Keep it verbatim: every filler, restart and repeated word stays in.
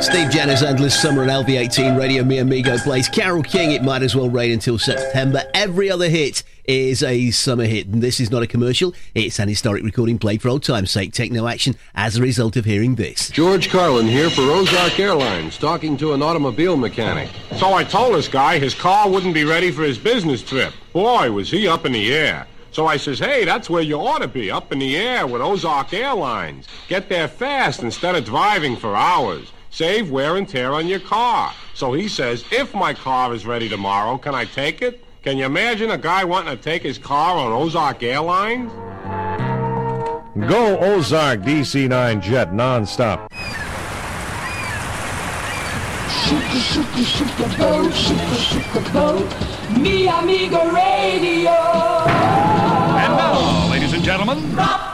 Steve Janner's Endless Summer on L V eighteen Radio. Mi Amigo plays Carole King. It might as well rain until September. Every other hit is a summer hit, and this is not a commercial. It's an historic recording played for old time's sake. Take no action as a result of hearing this. George Carlin here for Ozark Airlines, talking to an automobile mechanic. So I told this guy his car wouldn't be ready for his business trip. Boy, was he up in the air. So I says, hey, that's where you ought to be, up in the air with Ozark Airlines. Get there fast instead of driving for hours. Save wear and tear on your car. So he says, if my car is ready tomorrow, can I take it? Can you imagine a guy wanting to take his car on Ozark Airlines? Go Ozark D C nine Jet nonstop. Shoot the, shoot the, shoot the boat, shoot the, shoot the boat. Mi Amigo Radio. And now, ladies and gentlemen, Rock